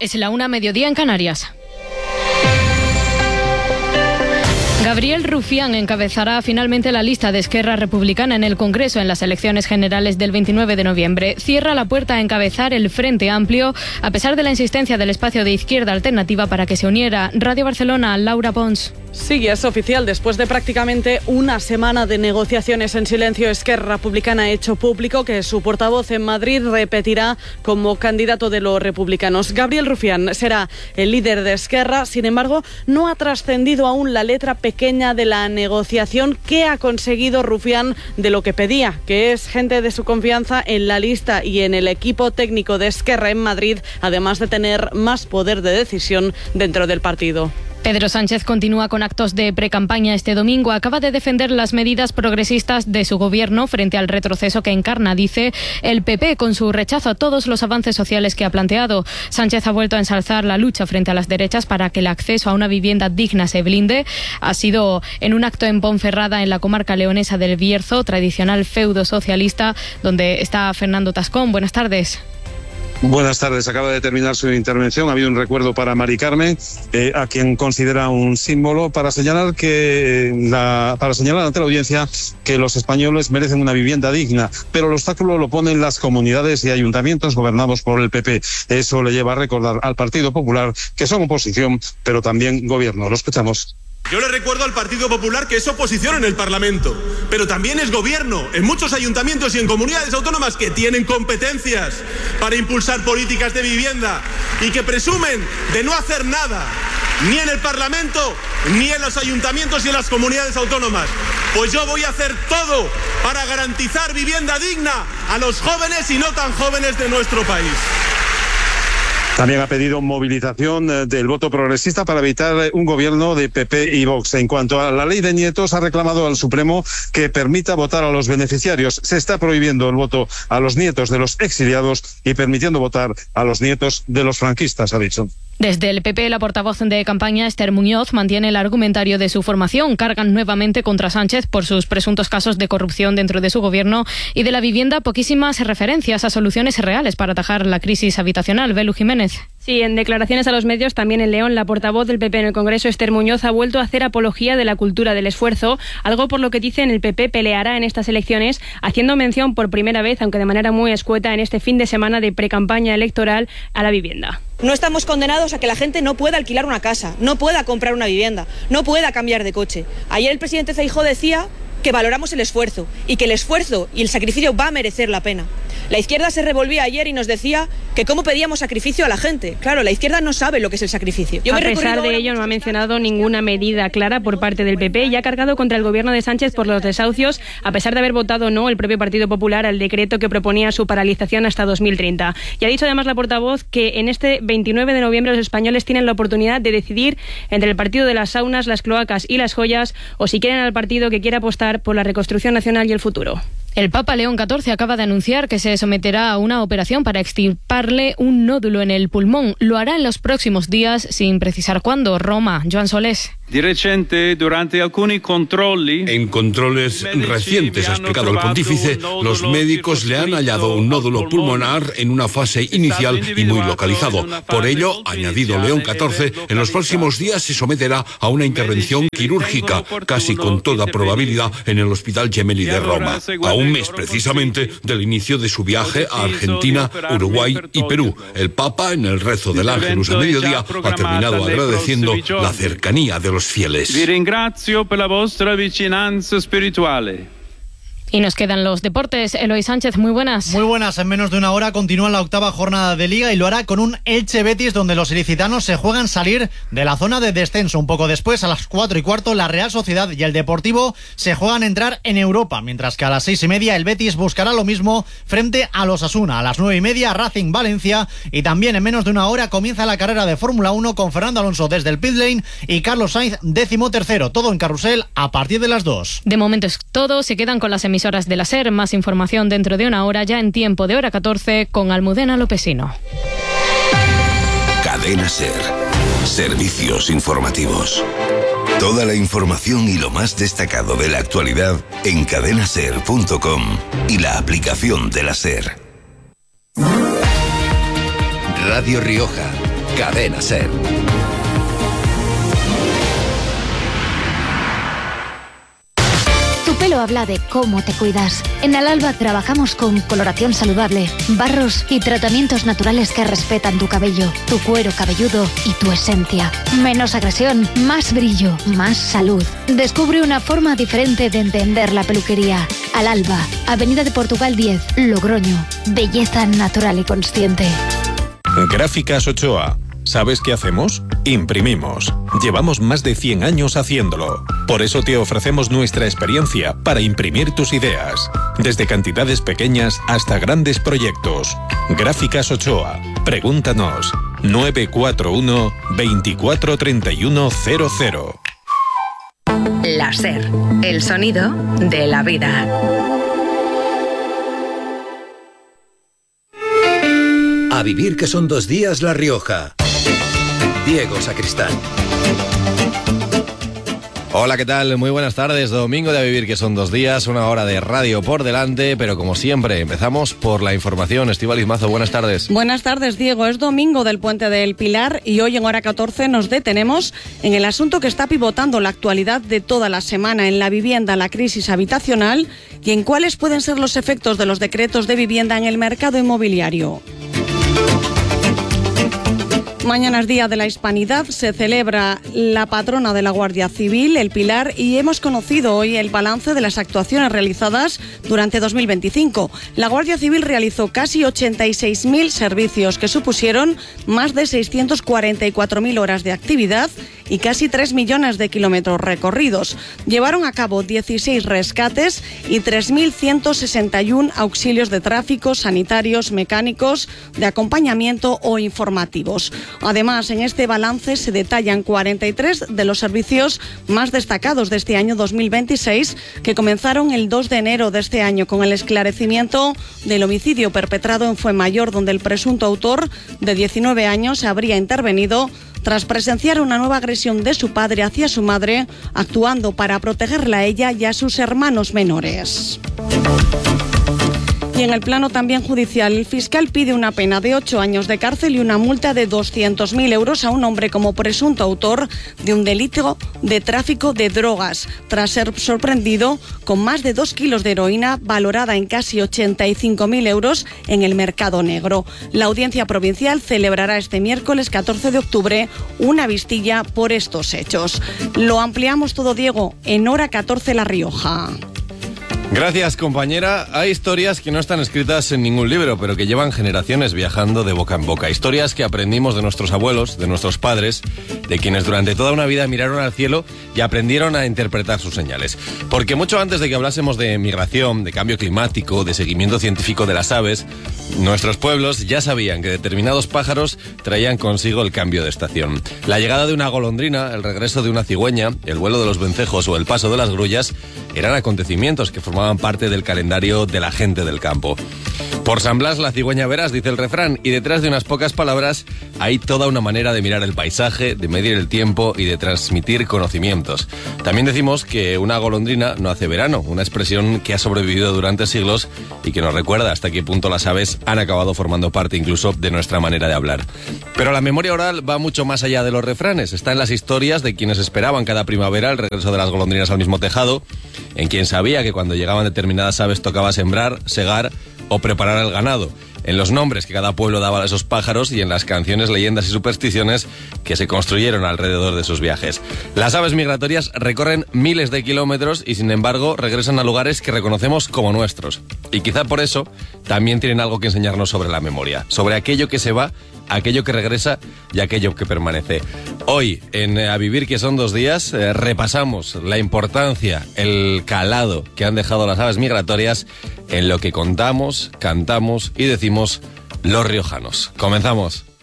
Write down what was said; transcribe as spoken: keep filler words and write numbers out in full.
Es la una, mediodía en Canarias. Gabriel Rufián encabezará finalmente la lista de Esquerra Republicana en el Congreso en las elecciones generales del veintinueve de noviembre. Cierra la puerta a encabezar el Frente Amplio, a pesar de la insistencia del espacio de Izquierda Alternativa para que se uniera. Radio Barcelona, Laura Pons. Sí, es oficial. Después de prácticamente una semana de negociaciones en silencio, Esquerra Republicana ha hecho público que su portavoz en Madrid repetirá como candidato de los republicanos. Gabriel Rufián será el líder de Esquerra. Sin embargo, no ha trascendido aún la letra pequeña de la negociación. ¿Qué ha conseguido Rufián de lo que pedía? Que es gente de su confianza en la lista y en el equipo técnico de Esquerra en Madrid, además de tener más poder de decisión dentro del partido. Pedro Sánchez continúa con actos de precampaña este domingo. Acaba de defender las medidas progresistas de su gobierno frente al retroceso que encarna, dice, el P P, con su rechazo a todos los avances sociales que ha planteado. Sánchez ha vuelto a ensalzar la lucha frente a las derechas para que el acceso a una vivienda digna se blinde. Ha sido en un acto en Ponferrada, en la comarca leonesa del Bierzo, tradicional feudo socialista, donde está Fernando Tascón. Buenas tardes. Buenas tardes. Acaba de terminar su intervención. Ha habido un recuerdo para Mari Carmen, eh, a quien considera un símbolo, para señalar que la, para señalar ante la audiencia que los españoles merecen una vivienda digna, pero el obstáculo lo ponen las comunidades y ayuntamientos gobernados por el P P. Eso le lleva a recordar al Partido Popular que son oposición, pero también gobierno. Lo escuchamos. Yo le recuerdo al Partido Popular que es oposición en el Parlamento, pero también es gobierno en muchos ayuntamientos y en comunidades autónomas que tienen competencias para impulsar políticas de vivienda y que presumen de no hacer nada, ni en el Parlamento, ni en los ayuntamientos y en las comunidades autónomas. Pues yo voy a hacer todo para garantizar vivienda digna a los jóvenes y no tan jóvenes de nuestro país. También ha pedido movilización del voto progresista para evitar un gobierno de P P y Vox. En cuanto a la ley de nietos, ha reclamado al Supremo que permita votar a los beneficiarios. Se está prohibiendo el voto a los nietos de los exiliados y permitiendo votar a los nietos de los franquistas, ha dicho. Desde el P P, la portavoz de campaña, Esther Muñoz, mantiene el argumentario de su formación. Cargan nuevamente contra Sánchez por sus presuntos casos de corrupción dentro de su gobierno y de la vivienda, poquísimas referencias a soluciones reales para atajar la crisis habitacional. Belu Jiménez. Sí, en declaraciones a los medios, también en León, la portavoz del P P en el Congreso, Esther Muñoz, ha vuelto a hacer apología de la cultura del esfuerzo, algo por lo que dicen el P P peleará en estas elecciones, haciendo mención por primera vez, aunque de manera muy escueta, en este fin de semana de precampaña electoral a la vivienda. No estamos condenados a que la gente no pueda alquilar una casa, no pueda comprar una vivienda, no pueda cambiar de coche. Ayer el presidente Feijóo decía que valoramos el esfuerzo y que el esfuerzo y el sacrificio va a merecer la pena. La izquierda se revolvía ayer y nos decía que cómo pedíamos sacrificio a la gente. Claro, la izquierda no sabe lo que es el sacrificio. Yo a pesar de ello, no ha mencionado ninguna medida clara por parte del P P y ha cargado contra el gobierno de Sánchez por los desahucios, a pesar de haber votado no el propio Partido Popular al decreto que proponía su paralización hasta dos mil treinta. Y ha dicho además la portavoz que en este veintinueve de noviembre los españoles tienen la oportunidad de decidir entre el partido de las saunas, las cloacas y las joyas, o si quieren al partido que quiera apostar por la reconstrucción nacional y el futuro. El Papa León catorce acaba de anunciar que se someterá a una operación para extirparle un nódulo en el pulmón. Lo hará en los próximos días, sin precisar cuándo. Roma, Joan Solés. Di recente, durante alcuni controlli, en controles recientes, ha explicado el pontífice, los médicos le han hallado un nódulo pulmonar en una fase inicial y muy localizado. Por ello, ha añadido León catorce, en los próximos días se someterá a una intervención quirúrgica, casi con toda probabilidad en el Hospital Gemelli de Roma, a un mes precisamente del inicio de su viaje a Argentina, Uruguay y Perú. El Papa, en el rezo del Ángelus a mediodía, ha terminado agradeciendo la cercanía de los fieles. Vi ringrazio per la vostra vicinanza spirituale. Y nos quedan los deportes. Eloy Sánchez, muy buenas. Muy buenas. En menos de una hora continúa la octava jornada de Liga y lo hará con un Elche-Betis donde los ilicitanos se juegan salir de la zona de descenso. Un poco después, a las cuatro y cuarto, la Real Sociedad y el Deportivo se juegan entrar en Europa, mientras que a las seis y media el Betis buscará lo mismo frente a los Osasuna. A las nueve y media, Racing Valencia, y también en menos de una hora comienza la carrera de Fórmula uno con Fernando Alonso desde el pit lane y Carlos Sainz décimo tercero. Todo en carrusel a partir de las dos. De momento es todo. Se quedan con las emisoras de la SER. Más información dentro de una hora, ya en tiempo de hora catorce, con Almudena Lopesino. Cadena SER. Servicios informativos. Toda la información y lo más destacado de la actualidad en cadena ser punto com y la aplicación de la SER. Radio Rioja. Cadena SER. Tu pelo habla de cómo te cuidas. En Alalba trabajamos con coloración saludable, barros y tratamientos naturales que respetan tu cabello, tu cuero cabelludo y tu esencia. Menos agresión, más brillo, más salud. Descubre una forma diferente de entender la peluquería. Alalba, Avenida de Portugal diez, Logroño. Belleza natural y consciente. Gráficas Ochoa. ¿Sabes qué hacemos? Imprimimos. Llevamos más de cien años haciéndolo. Por eso te ofrecemos nuestra experiencia para imprimir tus ideas. Desde cantidades pequeñas hasta grandes proyectos. Gráficas Ochoa. Pregúntanos. nueve cuatro uno, veinticuatro treinta y uno cero cero. La SER. El sonido de la vida. A vivir que son dos días La Rioja. Diego Sacristán. Hola, ¿qué tal? Muy buenas tardes. Domingo de A Vivir que son dos días, una hora de radio por delante, pero como siempre empezamos por la información. Estíbaliz Mazo, buenas tardes. Buenas tardes, Diego. Es domingo del Puente del Pilar y hoy en hora catorce nos detenemos en el asunto que está pivotando la actualidad de toda la semana en la vivienda, la crisis habitacional y en cuáles pueden ser los efectos de los decretos de vivienda en el mercado inmobiliario. Mañana es Día de la Hispanidad, se celebra la patrona de la Guardia Civil, el Pilar, y hemos conocido hoy el balance de las actuaciones realizadas durante dos mil veinticinco. La Guardia Civil realizó casi ochenta y seis mil servicios, que supusieron más de seiscientas cuarenta y cuatro mil horas de actividad y casi tres millones de kilómetros recorridos. Llevaron a cabo dieciséis rescates y tres mil ciento sesenta y uno auxilios de tráfico, sanitarios, mecánicos, de acompañamiento o informativos. Además, en este balance se detallan cuarenta y tres de los servicios más destacados de este año dos mil veintiséis, que comenzaron el dos de enero de este año con el esclarecimiento del homicidio perpetrado en Fuenmayor, donde el presunto autor de diecinueve años habría intervenido tras presenciar una nueva agresión de su padre hacia su madre, actuando para protegerla a ella y a sus hermanos menores. Y en el plano también judicial, el fiscal pide una pena de ocho años de cárcel y una multa de doscientos mil euros a un hombre como presunto autor de un delito de tráfico de drogas, tras ser sorprendido con más de dos kilos de heroína valorada en casi ochenta y cinco mil euros en el mercado negro. La Audiencia Provincial celebrará este miércoles catorce de octubre una vistilla por estos hechos. Lo ampliamos todo, Diego, en hora catorce La Rioja. Gracias, compañera. Hay historias que no están escritas en ningún libro, pero que llevan generaciones viajando de boca en boca. Historias que aprendimos de nuestros abuelos, de nuestros padres, de quienes durante toda una vida miraron al cielo y aprendieron a interpretar sus señales. Porque mucho antes de que hablásemos de migración, de cambio climático, de seguimiento científico de las aves, nuestros pueblos ya sabían que determinados pájaros traían consigo el cambio de estación. La llegada de una golondrina, el regreso de una cigüeña, el vuelo de los vencejos o el paso de las grullas eran acontecimientos que formaban parte del calendario de la gente del campo. Por San Blas la cigüeña verás, dice el refrán, y detrás de unas pocas palabras hay toda una manera de mirar el paisaje, de medir el tiempo y de transmitir conocimientos. También decimos que una golondrina no hace verano, una expresión que ha sobrevivido durante siglos y que nos recuerda hasta qué punto las aves han acabado formando parte incluso de nuestra manera de hablar. Pero la memoria oral va mucho más allá de los refranes, está en las historias de quienes esperaban cada primavera el regreso de las golondrinas al mismo tejado, en quien sabía que cuando llegaban determinadas aves tocaba sembrar, segar o preparar el ganado, en los nombres que cada pueblo daba a esos pájaros y en las canciones, leyendas y supersticiones que se construyeron alrededor de sus viajes. Las aves migratorias recorren miles de kilómetros y sin embargo regresan a lugares que reconocemos como nuestros. Y quizá por eso también tienen algo que enseñarnos sobre la memoria, sobre aquello que se va, aquello que regresa y aquello que permanece. Hoy, en A Vivir que son dos días, eh, repasamos la importancia, el calado que han dejado las aves migratorias en lo que contamos, cantamos y decimos los riojanos. Comenzamos.